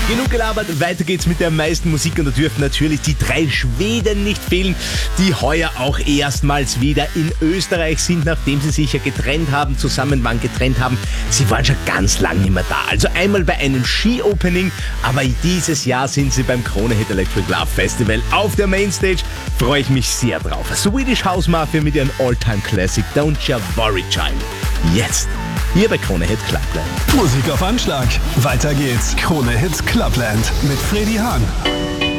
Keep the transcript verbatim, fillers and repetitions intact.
Genug gelabert, weiter geht's mit der meisten Musik und da dürfen natürlich die drei Schweden nicht fehlen, die heuer auch erstmals wieder in Österreich sind, nachdem sie sich ja getrennt haben, zusammen waren, getrennt haben. Sie waren schon ganz lang nicht mehr da. Also einmal bei einem Ski-Opening, aber dieses Jahr sind sie beim Krone Hit Electric Love Festival auf der Mainstage. Freue ich mich sehr drauf. Swedish House Mafia mit ihrem All-Time Classic Don't Ya Worry Child. Jetzt hier bei Krone Hit Clubland. Musik auf Anschlag. Weiter geht's. Krone Hit Clubland mit Freddy Hahn.